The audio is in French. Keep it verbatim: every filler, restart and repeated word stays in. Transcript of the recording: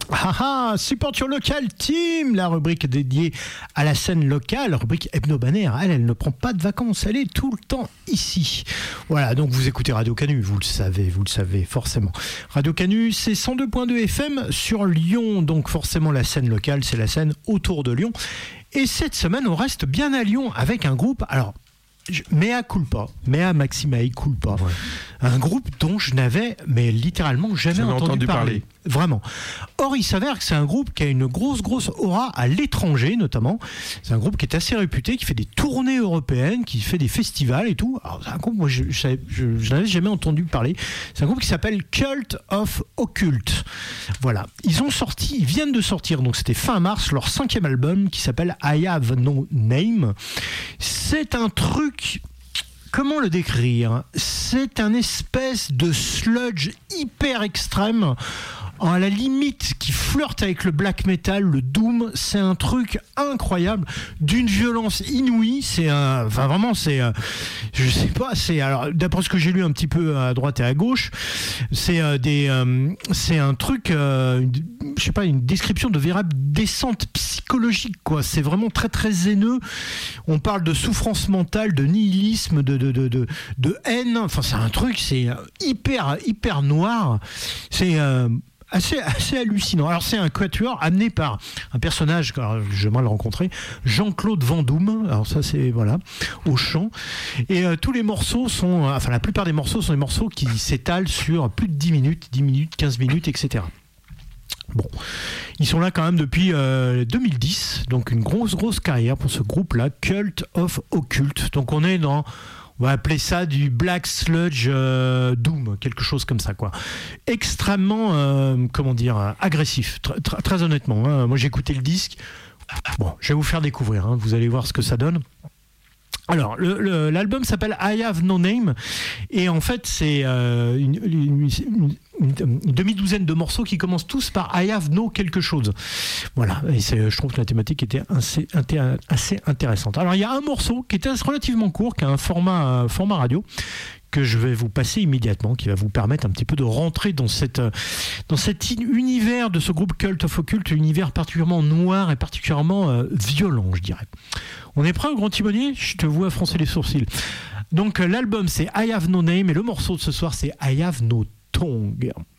Ah ah, Support Your Local Team, la rubrique dédiée à la scène locale, rubrique hebdomadaire. Elle, elle ne prend pas de vacances, elle est tout le temps ici. Voilà, donc vous écoutez Radio Canu, vous le savez, vous le savez forcément. Radio Canu, c'est cent deux virgule deux F M sur Lyon, donc forcément la scène locale, c'est la scène autour de Lyon. Et cette semaine, on reste bien à Lyon avec un groupe, alors... Mea culpa, mea maximae culpa, ouais. Un groupe dont je n'avais mais littéralement jamais entendu, entendu parler. parler. Vraiment. Or, il s'avère que c'est un groupe qui a une grosse, grosse aura à l'étranger, notamment. C'est un groupe qui est assez réputé, qui fait des tournées européennes, qui fait des festivals et tout. Alors, c'est un groupe, moi, je, je, je, je n'avais jamais entendu parler. C'est un groupe qui s'appelle Cult of Occult. Voilà. Ils ont sorti, ils viennent de sortir, donc c'était fin mars, leur cinquième album qui s'appelle I Have No Name. C'est un truc... Comment le décrire ? C'est un espèce de sludge hyper extrême, à la limite qui flirte avec le black metal, le doom. C'est un truc incroyable, d'une violence inouïe. C'est un, enfin vraiment, c'est, euh, je sais pas, c'est alors d'après ce que j'ai lu un petit peu à droite et à gauche, c'est euh, des, euh, c'est un truc, euh, une, je sais pas, une description de véritable descente psychologique, quoi. C'est vraiment très très haineux. On parle de souffrance mentale, de nihilisme, de de de de, de haine. Enfin, c'est un truc, c'est hyper hyper noir. C'est euh, Assez, assez hallucinant. Alors c'est un quatuor amené par un personnage que je mal rencontré, Jean-Claude Vendoum. Alors ça c'est voilà au chant. Et euh, tous les morceaux sont, enfin la plupart des morceaux sont des morceaux qui s'étalent sur plus de dix minutes, dix minutes, quinze minutes, et cetera. Bon, ils sont là quand même depuis euh, deux mille dix, donc une grosse grosse carrière pour ce groupe-là, Cult of Occult. Donc on est dans, on va appeler ça du Black Sludge euh, Doom, quelque chose comme ça, quoi. Extrêmement, euh, comment dire, agressif, tr- tr- très honnêtement. Hein. Moi, j'ai écouté le disque. Bon, je vais vous faire découvrir, hein. Vous allez voir ce que ça donne. Alors, le, le, l'album s'appelle I Have No Name, et en fait, c'est euh, une, une, une, une, une demi-douzaine de morceaux qui commencent tous par I Have No quelque chose. Voilà, et c'est, je trouve que la thématique était assez, assez intéressante. Alors, il y a un morceau qui était relativement court, qui a un format, un format radio, que je vais vous passer immédiatement, qui va vous permettre un petit peu de rentrer dans, cette, dans cet univers de ce groupe Cult of Occult, univers particulièrement noir et particulièrement euh, violent, je dirais. On est prêt, grand timonier ? Je te vois froncer les sourcils. Donc euh, l'album c'est I Have No Name et le morceau de ce soir c'est I Have No Tongue.